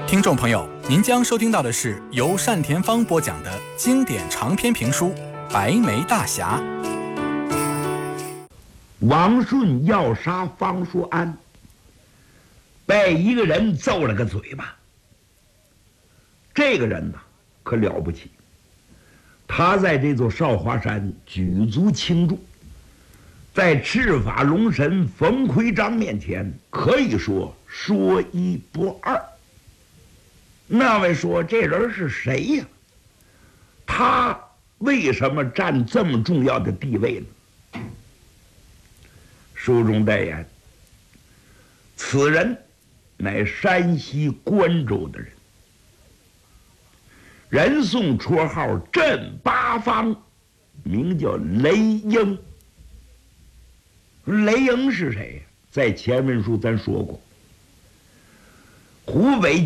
听众朋友，您将收听到的是由单田芳播讲的经典长篇评书《白眉大侠》。 王顺要杀方叔安，被一个人揍了个嘴巴。这个人呢，可了不起，他在这座少华山举足轻重，在赤发龙神冯奎章面前可以说说一不二。那位说这人是谁呀？他为什么占这么重要的地位呢？书中代言，此人乃山西关州的人，人送绰号镇八方，名叫雷英。雷英是谁呀？在前文书咱说过，湖北